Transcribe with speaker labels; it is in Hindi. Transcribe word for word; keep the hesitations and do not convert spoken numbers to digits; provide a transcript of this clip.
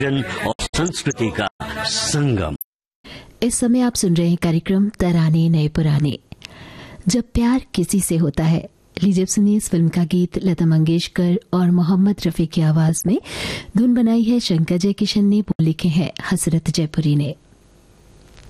Speaker 1: जन और संस्कृति का संगम।
Speaker 2: इस समय आप सुन रहे हैं कार्यक्रम तराने नए पुराने। जब प्यार किसी से होता है, लीजिए सुनिए इस फिल्म का गीत लता मंगेशकर और मोहम्मद रफी की आवाज में। धुन बनाई है शंकर जयकिशन ने, बोल लिखे हैं हसरत जयपुरी ने।